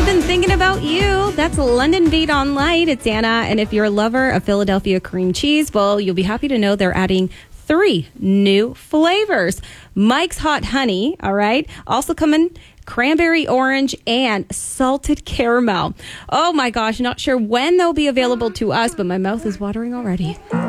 been thinking about you. That's London Beat on Light. It's Anna. And if you're a lover of Philadelphia cream cheese, well, you'll be happy to know they're adding 3 new flavors. Mike's Hot Honey, all right? Also coming cranberry orange and salted caramel. Oh my gosh, not sure when they'll be available to us, but my mouth is watering already.